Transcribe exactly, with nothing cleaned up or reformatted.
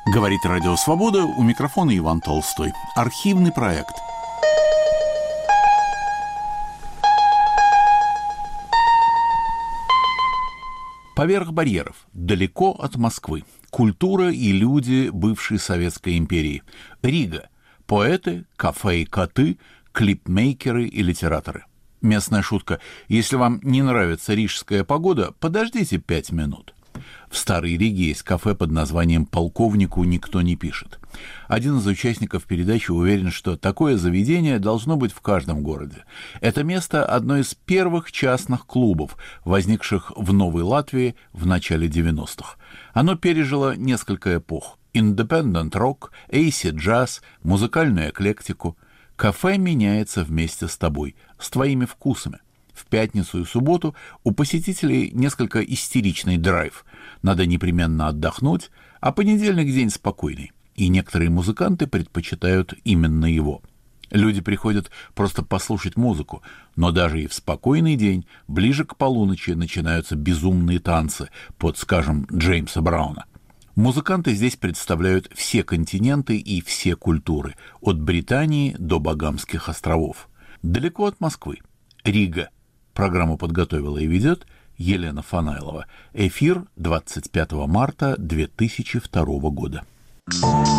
Говорит Радио Свобода, у микрофона Иван Толстой. Архивный проект. Поверх барьеров, далеко от Москвы. Культура и люди бывшей Советской империи. Рига. Поэты, кафе и коты, клипмейкеры и литераторы. Местная шутка. Если вам не нравится рижская погода, подождите пять минут. В Старой Риге есть кафе под названием «Полковнику никто не пишет». Один из участников передачи уверен, что такое заведение должно быть в каждом городе. Это место – одно из первых частных клубов, возникших в Новой Латвии в начале девяностых. Оно пережило несколько эпох – индепендент-рок, эйси-джаз, музыкальную эклектику. Кафе меняется вместе с тобой, с твоими вкусами. В пятницу и субботу у посетителей несколько истеричный драйв. Надо непременно отдохнуть, а понедельник день спокойный. И некоторые музыканты предпочитают именно его. Люди приходят просто послушать музыку, но даже и в спокойный день, ближе к полуночи, начинаются безумные танцы под, скажем, Джеймса Брауна. Музыканты здесь представляют все континенты и все культуры, от Британии до Багамских островов. Далеко от Москвы. Рига. Программу подготовила и ведет Елена Фанайлова. Эфир двадцать пятого марта две тысячи второго года.